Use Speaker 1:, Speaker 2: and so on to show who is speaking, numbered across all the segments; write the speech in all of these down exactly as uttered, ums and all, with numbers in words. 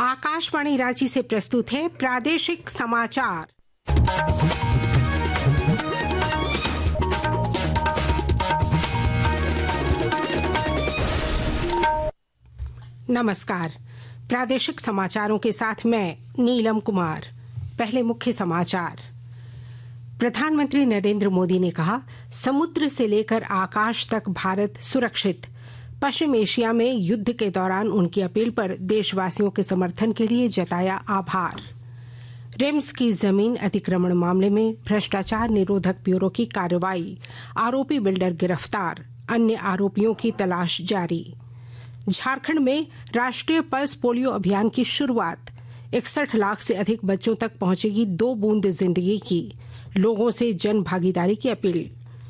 Speaker 1: आकाशवाणी रांची से प्रस्तुत है प्रादेशिक समाचार। नमस्कार, प्रादेशिक समाचारों के साथ मैं नीलम कुमार। पहले मुख्य समाचार। प्रधानमंत्री नरेंद्र मोदी ने कहा, समुद्र से लेकर आकाश तक भारत सुरक्षित। पश्चिम एशिया में युद्ध के दौरान उनकी अपील पर देशवासियों के समर्थन के लिए जताया आभार। रिम्स की जमीन अतिक्रमण मामले में भ्रष्टाचार निरोधक ब्यूरो की कार्रवाई, आरोपी बिल्डर गिरफ्तार, अन्य आरोपियों की तलाश जारी। झारखंड में राष्ट्रीय पल्स पोलियो अभियान की शुरुआत, इकसठ लाख से अधिक बच्चों तक पहुंचेगी दो बूंद जिंदगी की, लोगों से जन भागीदारी की अपील।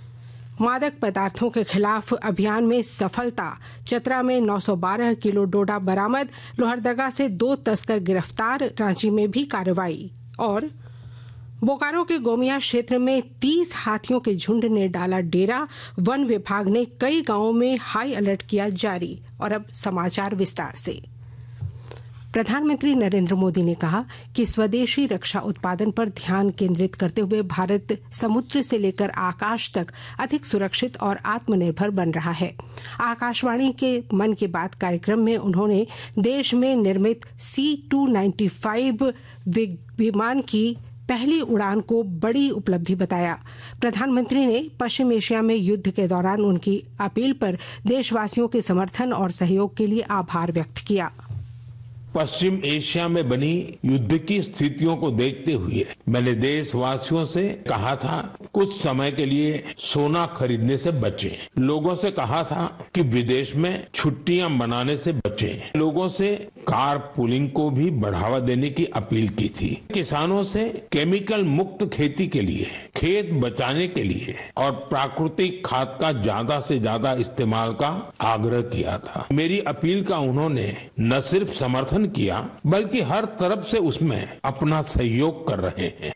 Speaker 1: मादक पदार्थों के खिलाफ अभियान में सफलता, चतरा में नौ सौ बारह किलो डोडा बरामद, लोहरदगा से दो तस्कर गिरफ्तार, रांची में भी कार्रवाई। और बोकारो के गोमिया क्षेत्र में तीस हाथियों के झुंड ने डाला डेरा, वन विभाग ने कई गांवों में हाई अलर्ट किया जारी। और अब समाचार विस्तार से। प्रधानमंत्री नरेंद्र मोदी ने कहा कि स्वदेशी रक्षा उत्पादन पर ध्यान केंद्रित करते हुए भारत समुद्र से लेकर आकाश तक अधिक सुरक्षित और आत्मनिर्भर बन रहा है। आकाशवाणी के मन की बात कार्यक्रम में उन्होंने देश में निर्मित सी टू नाइन्टी फाइव विमान की पहली उड़ान को बड़ी उपलब्धि बताया। प्रधानमंत्री ने पश्चिम एशिया में युद्ध के दौरान उनकी अपील पर देशवासियों के समर्थन और सहयोग के लिए आभार व्यक्त किया।
Speaker 2: पश्चिम एशिया में बनी युद्ध की स्थितियों को देखते हुए मैंने देशवासियों से कहा था, कुछ समय के लिए सोना खरीदने से बचें। लोगों से कहा था कि विदेश में छुट्टियां मनाने से बचें। लोगों से कार पूलिंग को भी बढ़ावा देने की अपील की थी। किसानों से केमिकल मुक्त खेती के लिए, खेत बचाने के लिए और प्राकृतिक खाद का ज्यादा से ज्यादा इस्तेमाल का आग्रह किया था। मेरी अपील का उन्होंने न सिर्फ समर्थन किया, बल्कि हर तरफ से उसमें अपना सहयोग कर रहे हैं।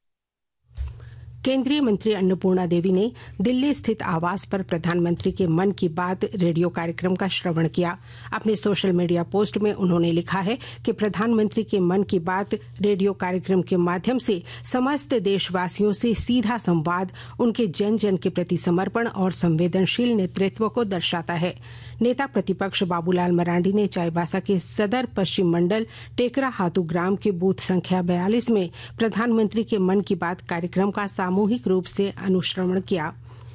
Speaker 1: केंद्रीय मंत्री अन्नपूर्णा देवी ने दिल्ली स्थित आवास पर प्रधानमंत्री के मन की बात रेडियो कार्यक्रम का श्रवण किया। अपने सोशल मीडिया पोस्ट में उन्होंने लिखा है कि प्रधानमंत्री के मन की बात रेडियो कार्यक्रम के माध्यम से समस्त देशवासियों से सीधा संवाद उनके जन जन के प्रति समर्पण और संवेदनशील नेतृत्व को दर्शाता है। नेता प्रतिपक्ष बाबूलाल मरांडी ने चाईबासा के सदर पश्चिम मंडल टेकरा हाथू ग्राम के बूथ संख्या बयालीस में प्रधानमंत्री के मन की बात कार्यक्रम का सामूहिक रूप से अनुश्रवण किया।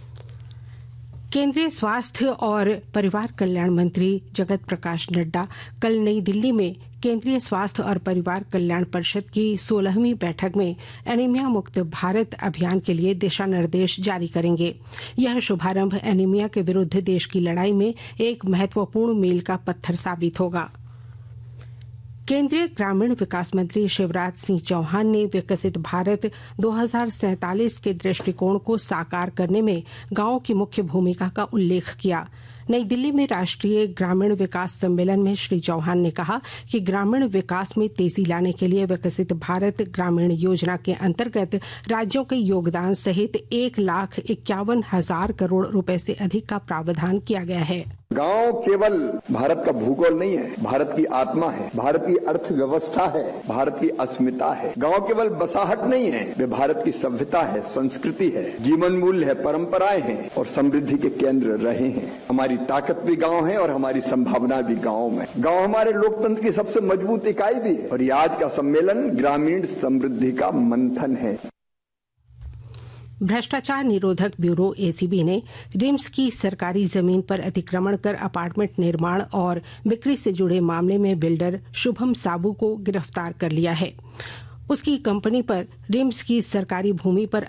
Speaker 1: केंद्रीय स्वास्थ्य और परिवार कल्याण मंत्री जगत प्रकाश नड्डा कल नई दिल्ली में केंद्रीय स्वास्थ्य और परिवार कल्याण परिषद की सोलहवीं बैठक में एनीमिया मुक्त भारत अभियान के लिए दिशा निर्देश जारी करेंगे। यह शुभारंभ एनीमिया के विरुद्ध देश की लड़ाई में एक महत्वपूर्ण मील का पत्थर साबित होगा। केंद्रीय ग्रामीण विकास मंत्री शिवराज सिंह चौहान ने विकसित भारत दो हज़ार सैंतालीस के दृष्टिकोण को साकार करने में गांवों की मुख्य भूमिका का उल्लेख किया। नई दिल्ली में राष्ट्रीय ग्रामीण विकास सम्मेलन में श्री चौहान ने कहा कि ग्रामीण विकास में तेजी लाने के लिए विकसित भारत ग्रामीण योजना के अंतर्गत राज्यों के योगदान सहित एक लाख इक्यावन हजार करोड़ रुपए से अधिक का प्रावधान किया गया है।
Speaker 3: गांव केवल भारत का भूगोल नहीं है, भारत की आत्मा है, भारत की अर्थव्यवस्था है, भारत की अस्मिता है। गांव केवल बसाहट नहीं है, वे भारत की सभ्यता है, संस्कृति है, जीवन मूल्य है, परंपराएं हैं और समृद्धि के केंद्र रहे हैं। हमारी ताकत भी गांव है और हमारी संभावना भी गांव में। गांव हमारे लोकतंत्र की सबसे मजबूत इकाई भी है और ये आज का सम्मेलन ग्रामीण समृद्धि का मंथन है।
Speaker 1: भ्रष्टाचार निरोधक ब्यूरो एसीबी ने रिम्स की सरकारी जमीन पर अतिक्रमण कर अपार्टमेंट निर्माण और बिक्री से जुड़े मामले में बिल्डर शुभम साबू को गिरफ्तार कर लिया है। उसकी कंपनी पर रिम्स की सरकारी भूमि पर